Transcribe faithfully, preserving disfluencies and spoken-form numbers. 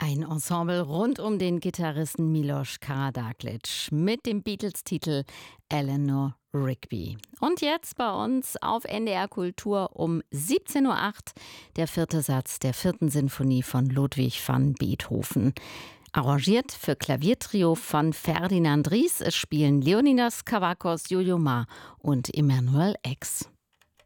Ein Ensemble rund um den Gitarristen Milos Karađagić mit dem Beatles-Titel Eleanor Rigby. Und jetzt bei uns auf N D R Kultur um siebzehn Uhr acht der vierte Satz der vierten Sinfonie von Ludwig van Beethoven. Arrangiert für Klaviertrio von Ferdinand Ries. Es spielen Leonidas Kavakos, Yo-Yo Ma und Emanuel X.